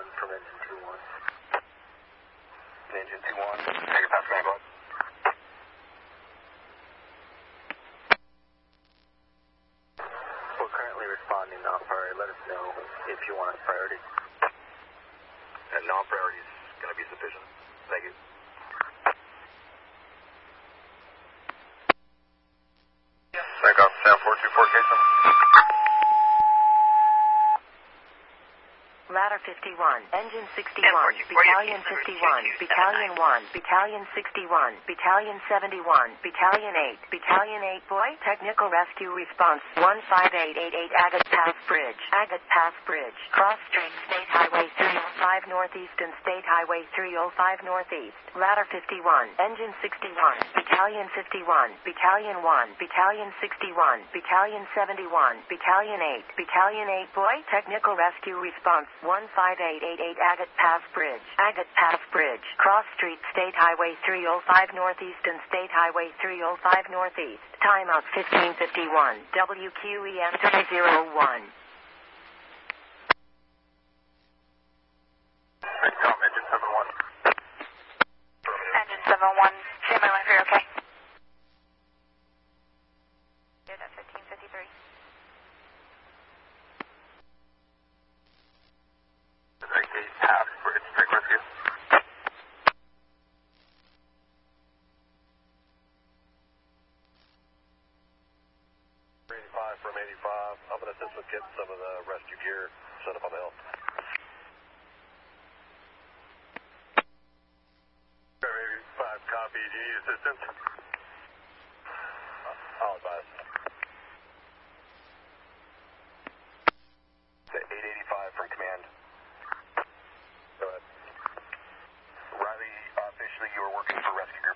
from engine 2-1. Engine 2-1, take it past command block. We're currently responding non-priority. Let us know if you want a priority. And non-priority is going to be sufficient. Thank you. Thank you, 7424 Casey. Ladder 51, Engine 61, Battalion 51, Battalion 1, Battalion 61, Battalion 71, Battalion 8, Battalion 8 Boy, Technical Rescue Response 15888 Agate Pass Bridge, Agate Pass Bridge, Cross Street State Highway 305 Northeast and State Highway 305 Northeast, Ladder 51, Engine 61, Battalion 51, Battalion 1, Battalion 61, Battalion 71, Battalion 8, Battalion 8 Boy, Technical Rescue Response 15888 Agate Pass Bridge, Agate Pass Bridge, Cross Street State Highway 305 Northeast and State Highway 305 Northeast, timeout 1551, WQEM 301. Engine 7-1. Engine 7-1, stay by line for you, okay? Good at 1553. Pass, we're going to take rescue. From 85, I'm going to assist with getting some of the rescue gear set up on the hill. Okay, 85, copy. Do you need assistance? I'll advise. 885 from command. Go ahead. Riley, officially you are working for rescue group